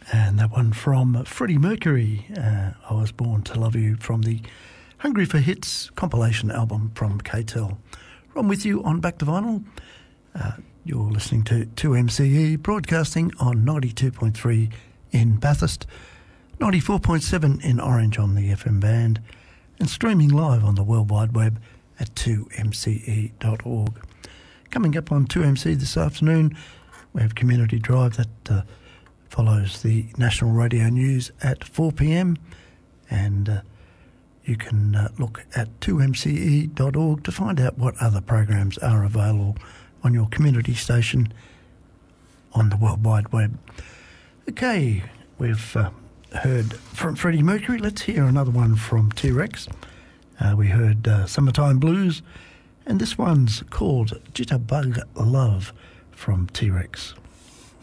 And that one from Freddie Mercury, I Was Born to Love You, from the Hungry for Hits compilation album from KTEL. Ron with you on Back to Vinyl. You're listening to 2MCE, broadcasting on 92.3 in Bathurst, 94.7 in Orange on the FM band, and streaming live on the World Wide Web at 2mce.org. Coming up on 2MC this afternoon, we have Community Drive that follows the National Radio News at 4 p.m, and you can look at 2mce.org to find out what other programs are available on your community station on the World Wide Web. Okay, we've heard from Freddie Mercury. Let's hear another one from T-Rex. We heard Summertime Blues, and this one's called Jitterbug Love from T-Rex.